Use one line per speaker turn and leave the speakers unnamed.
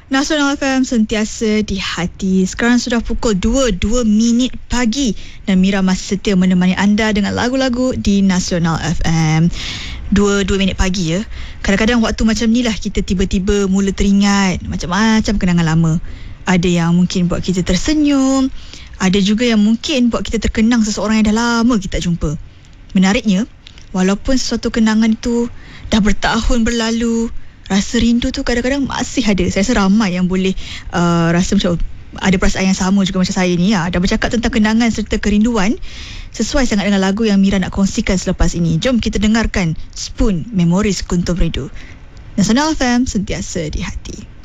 Nasional FM sentiasa di hati. Sekarang sudah pukul 2 minit pagi dan Mira masih setia menemani anda dengan lagu-lagu di Nasional FM. 2 minit pagi ya. Kadang-kadang waktu macam ni lah kita tiba-tiba mula teringat macam-macam kenangan lama. Ada yang mungkin buat kita tersenyum, ada juga yang mungkin buat kita terkenang seseorang yang dah lama kita tak jumpa. Menariknya, walaupun sesuatu kenangan itu dah bertahun berlalu, rasa rindu tu kadang-kadang masih ada. Saya rasa ramai yang boleh rasa macam ada perasaan yang sama juga macam saya ni. Dah bercakap tentang kenangan serta kerinduan, sesuai sangat dengan lagu yang Mira nak kongsikan selepas ini. Jom kita dengarkan Spoon, Memories Kuntum Rindu. Nasional FM sentiasa di hati.